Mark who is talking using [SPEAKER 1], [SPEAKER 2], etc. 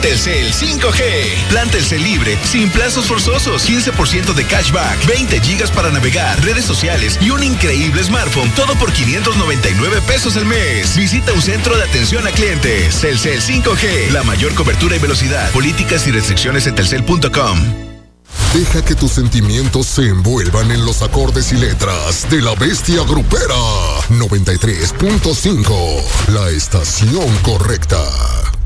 [SPEAKER 1] Telcel 5G. Plan Telcel libre, sin plazos forzosos, 15% de cashback, 20 gigas para navegar, redes sociales y un increíble smartphone. Todo por 599 pesos al mes. Visita un centro de atención a clientes. Telcel 5G. La mayor cobertura y velocidad. Políticas y restricciones en telcel.com.
[SPEAKER 2] Deja que tus sentimientos se envuelvan en los acordes y letras de La Bestia Grupera. 93.5. La estación correcta.